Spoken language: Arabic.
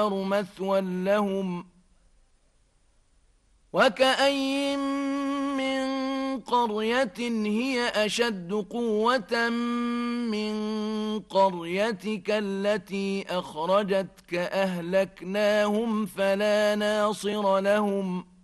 مثوى لهم وكأين من قرية هي أشد قوة من قريتك التي أخرجتك أهلكناهم فلا ناصر لهم